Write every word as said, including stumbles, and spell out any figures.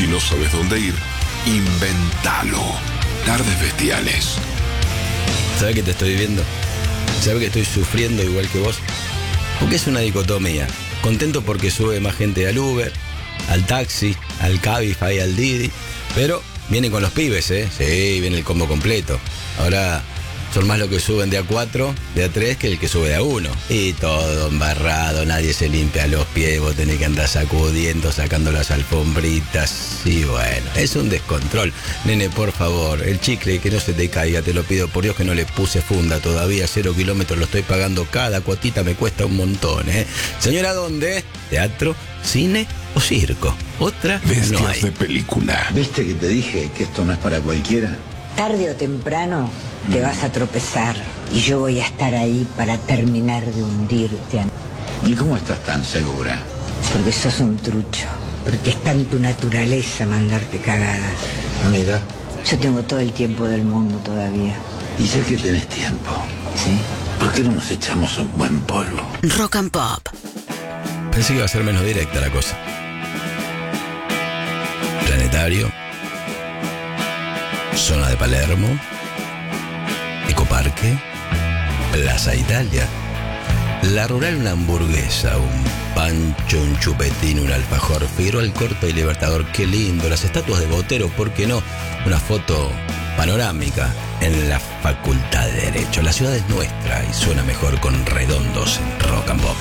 Si no sabes dónde ir, inventalo. Tardes Bestiales. ¿Sabes que te estoy viendo? ¿Sabes que estoy sufriendo igual que vos? Porque es una dicotomía. Contento porque sube más gente al Uber, al taxi, al Cabify, al Didi. Pero vienen con los pibes, ¿eh? Sí, viene el combo completo. Ahora son más los que suben de a cuatro, de a tres, que el que sube de a uno. Y todo embarrado, nadie se limpia los pies, vos tenés que andar sacudiendo, sacando las alfombritas. Y bueno, es un descontrol. Nene, por favor, el chicle que no se te caiga, te lo pido por Dios, que no le puse funda todavía. Cero kilómetros lo estoy pagando, cada cuotita me cuesta un montón, ¿eh? Señora, ¿dónde? ¿Teatro? ¿Cine o circo? Otra Bestias no hay. de película. ¿Viste que te dije que esto no es para cualquiera? Tarde o temprano te vas a tropezar y yo voy a estar ahí para terminar de hundirte. ¿Y cómo estás tan segura? Porque sos un trucho, porque está en tu naturaleza mandarte cagadas. Mira. Yo tengo todo el tiempo del mundo todavía. Y sé que tenés tiempo. ¿Sí? ¿Por qué no nos echamos un buen polvo? Rock and Pop. Pensé que iba a ser menos directa la cosa. Planetario, Zona de Palermo, Ecoparque, Plaza Italia, La Rural, una hamburguesa, un pancho, un chupetín, un alfajor, Figueroa Alcorta y Libertador. Qué lindo, las estatuas de Botero, ¿por qué no? Una foto panorámica en la Facultad de Derecho. La ciudad es nuestra y suena mejor con Redondos en Rock and Pop.